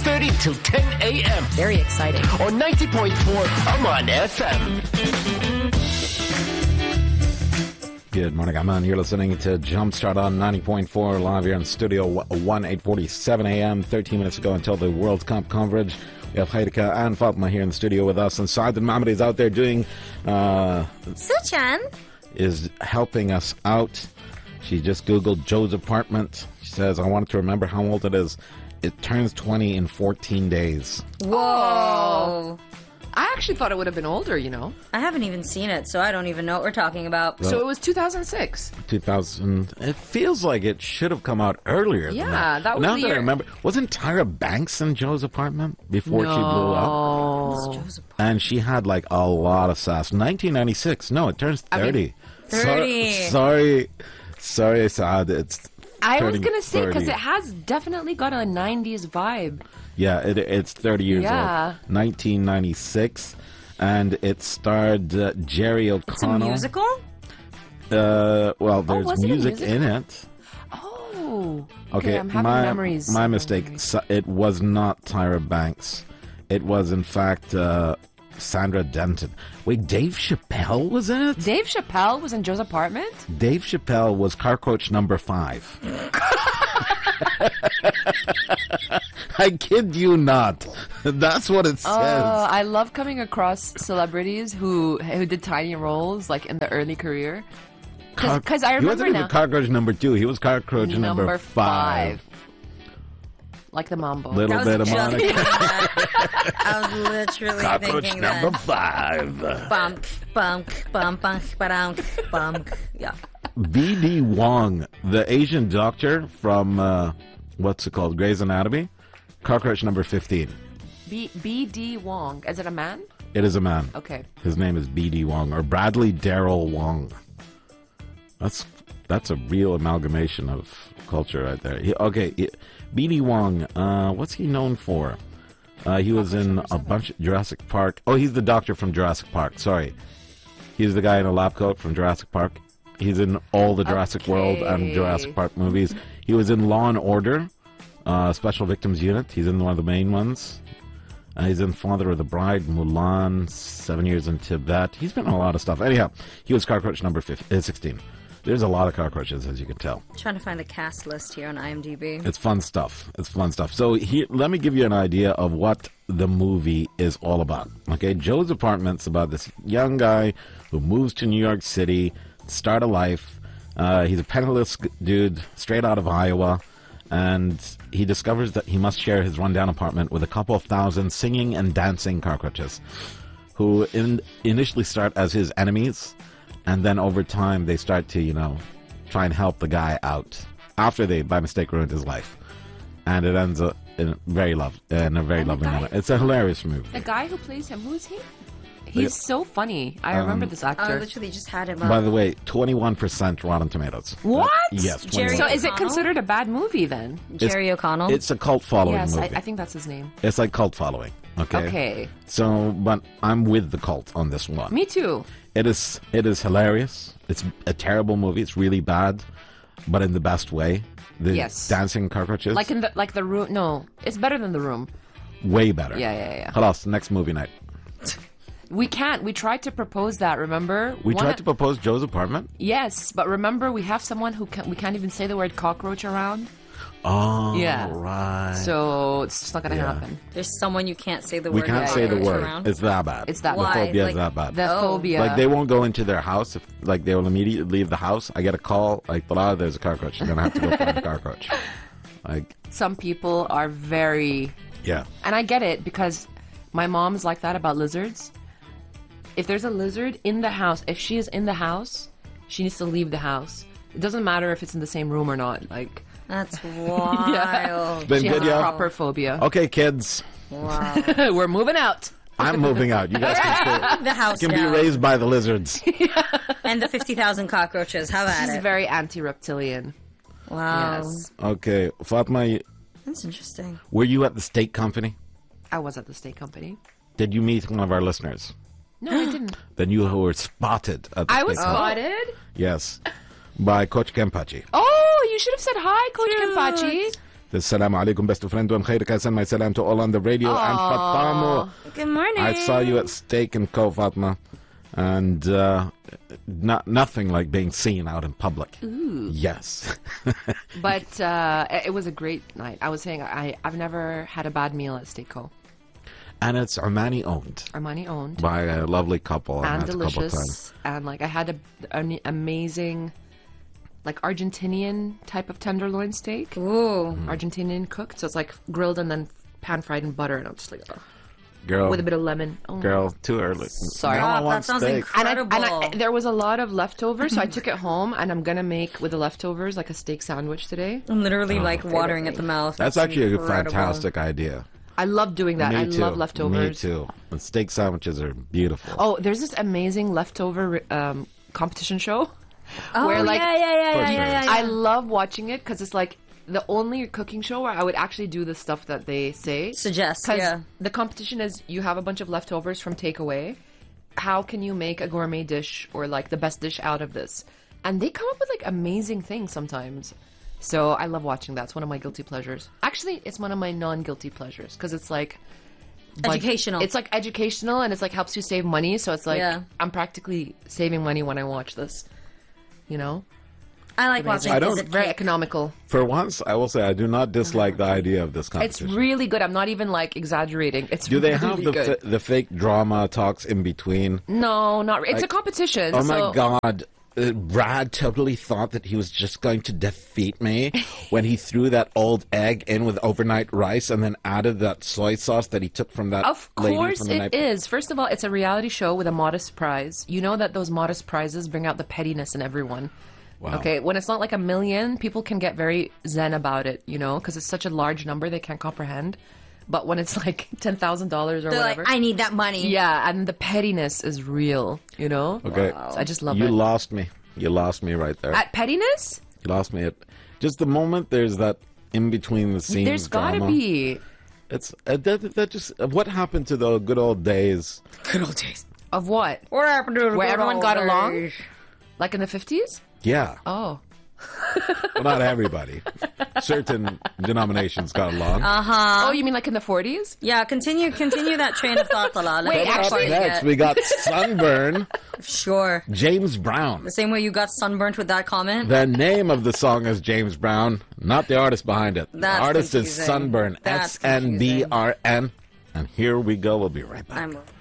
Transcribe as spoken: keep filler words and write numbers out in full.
thirty till ten a.m. Very exciting. On ninety point four Aman F M. Good morning, Aman. You're listening to Jumpstart on ninety point four, live here in Studio one, eight forty-seven a.m. thirteen minutes ago until the World Cup coverage. We have Haidika and Fatma here in the studio with us, and Saad Mahmoud is out there doing... Uh, Suchan is helping us out. She just Googled Joe's apartment. She says, I wanted to remember how old it is. It turns twenty in fourteen days. Whoa. I actually thought it would have been older, you know. I haven't even seen it, so I don't even know what we're talking about. So it was two thousand six. two thousand. It feels like it should have come out earlier Yeah, than that. that was now the that year. I remember, wasn't Tyra Banks in Joe's apartment before no. she blew up? What's Joe's apartment? And she had like a lot of sass. nineteen ninety-six. No, it turns thirty. I mean, thirty. So- sorry, sorry, Saad. It's. I was turning going to say, because thirty. it has definitely got a nineties vibe. Yeah, it, it's thirty years Yeah. old. nineteen ninety-six. And it starred uh, Jerry It's a O'Connell. musical? Uh, well, there's was it a music musical? in it. Oh. Okay, I'm having my, memories. my mistake. So- It was not Tyra Banks. It was, in fact, uh, Sandra Denton. Wait, Dave Chappelle was in it? Dave Chappelle was in Joe's apartment? Dave Chappelle was Cockroach number five. I kid you not. That's what it says. Uh, I love coming across celebrities who who did tiny roles, like in the early career. Because I he remember wasn't now. even Cockroach number two. He was Cockroach number, Number five. five. Like the Mambo. Little I was bit of just Monica. thinking that. I was literally Cockroach thinking number that. five. Bump, bump, bump, bump, bump, bump. Yeah. B D Wong, the Asian doctor from, uh, what's it called, Grey's Anatomy? Cockroach number fifteen. B B D Wong. Is it a man? It is a man. Okay. His name is B D Wong, or Bradley Darrell Wong. That's that's a real amalgamation of culture right there. He, okay, he, B D Wong, uh, what's he known for? Uh, he was in a bunch of Jurassic Park. Oh, he's the doctor from Jurassic Park. Sorry. He's the guy in a lab coat from Jurassic Park. He's in all the Jurassic Okay. World and Jurassic Park movies. He was in Law and Order, uh, Special Victims Unit. He's in one of the main ones. Uh, he's in Father of the Bride, Mulan, Seven Years in Tibet. He's been in a lot of stuff. Anyhow, he was Cockroach number fifteen, uh, sixteen. There's a lot of cockroaches, as you can tell. Trying to find the cast list here on IMDb. It's fun stuff. It's fun stuff. So here, let me give you an idea of what the movie is all about. Okay, Joe's Apartment's about this young guy who moves to New York City, start a life. Uh, he's a penniless g- dude, straight out of Iowa, and he discovers that he must share his rundown apartment with a couple of thousand singing and dancing cockroaches, who in, initially start as his enemies, and then over time they start to, you know, try and help the guy out after they, by mistake, ruined his life. And it ends up in very love in a very And the lovely guy- manner. It's a hilarious movie. The guy who plays him, who is he? He's so funny. I remember this I actor. literally just had him By up. the way, twenty-one percent Rotten Tomatoes. What? Yes, Jerry- so twenty-one. is it O'Connell? considered a bad movie then? Jerry O'Connell. It's a cult following Yes, I, movie. I think that's his name. It's like cult following. Okay. Okay. So, but I'm with the cult on this one. Me too. It is. It is hilarious. It's a terrible movie. It's really bad, but in the best way. The Yes. dancing cockroaches. Like in the like the room. No, it's better than the room. way better. Yeah, yeah, yeah. Khalas, next movie night. We can't. We tried to propose that. Remember? We One- tried to propose Joe's apartment. Yes, but remember, we have someone who can, we can't even say the word cockroach around. Oh, Yeah. right. So it's just not gonna Yeah. happen. There's someone you can't say the we word. can't say the cockroach word. around. It's that bad. It's that the bad. phobia Like, is that bad. The Oh. phobia. Like they won't go into their house if like they will immediately leave the house. I get a call like, "Blah, there's a cockroach." You're gonna have to go find a cockroach. Like, Some people are very, yeah, and I get it because my mom's like that about lizards. If there's a lizard in the house, if she is in the house, she needs to leave the house. It doesn't matter if it's in the same room or not. Like That's wild. been she good, has a yeah. proper phobia. Okay, kids, Wow. We're moving out. I'm moving out. You guys can, stay, The house can be now. raised by the lizards. And the fifty thousand cockroaches. Have at She's it. very anti-reptilian. Wow. Yes. Okay, Fatma, you- That's interesting. were you at the steak company? I was at the steak company. Did you meet one of our listeners? No, I didn't. Then you were spotted at the I steak was company. spotted. Yes, by Coach Kempachi. Oh, you should have said hi, Coach Cute. Kempachi. Assalamu alaikum, best friend. And khair, I send my salam to all on the radio. And Fatamo, Good morning. I saw you at Steak and Co, Fatma. And uh, not, nothing like being seen out in public. Ooh. Yes. But uh, it it was a great night. I was saying I, I've never had a bad meal at Steakco. And it's Armani owned Armani owned. by a lovely couple. and that's a couple times. delicious. And like I had a, an amazing, like Argentinian type of tenderloin steak. Ooh. Argentinian cooked, so it's like grilled and then pan fried in butter, and I'm just like, oh, Girl, with a bit of lemon. Oh my girl, too early. Sorry. Now I Oh, want that sounds steak. And, I, incredible. and I, there was a lot of leftovers, so I took it home, and I'm gonna make with the leftovers like a steak sandwich today. I'm literally like watering at the mouth. That's actually a incredible. fantastic idea. I love doing that. Me I too. love leftovers. Me too. And steak sandwiches are beautiful. Oh, there's this amazing leftover um, competition show. Oh, where, like, yeah, yeah, yeah, For yeah, sure. yeah, yeah. I love watching it because it's like the only cooking show where I would actually do the stuff that they say. Suggest, Because yeah. the competition is you have a bunch of leftovers from takeaway. How can you make a gourmet dish or like the best dish out of this? And they come up with like amazing things sometimes. So I love watching that. It's one of my guilty pleasures. Actually, it's one of my non-guilty pleasures because it's like bud- Educational. It's like educational and it's like helps you save money. So it's like Yeah. I'm practically saving money when I watch this. You know, I like watching. I Is don't- it very cake? economical. For once, I will say I do not dislike the idea of this It's competition. really good. I'm not even like exaggerating. It's do they really have the good. fa- the fake drama talks in between? No, not re- it's Like- a competition. Oh so my God. Uh, Brad totally thought that he was just going to defeat me when he threw that old egg in with overnight rice and then added that soy sauce that he took from that Of lady course from the it night. is. First of all, it's a reality show with a modest prize. You know that those modest prizes bring out the pettiness in everyone. Wow. Okay, when it's not like a million, people can get very zen about it, you know, because it's such a large number they can't comprehend. But when it's like ten thousand dollars or They're whatever. like, I need that money. yeah, and the pettiness is real, you know? Okay. So I just love you it. lost me. You lost me right there. At pettiness? you lost me at just the moment there's that in between the scenes There's gotta drama. be. It's uh, that, that just uh, what happened to the good old days? Good old days. Of what? What happened to the Where good everyone old got along? days? Like in the fifties? Yeah, Oh. well, not everybody. Certain denominations got along. Uh-huh. Oh, you mean like in the forties? Yeah, continue continue that train of thought, Talal. Wait, Up actually- next, we got Sunburn, Sure. James Brown. The same way you got sunburnt with that comment. The name of the song is James Brown, not the artist behind it. That's the artist is confusing. Sunburn, That's S N B R N. And here we go. We'll be right back. I'm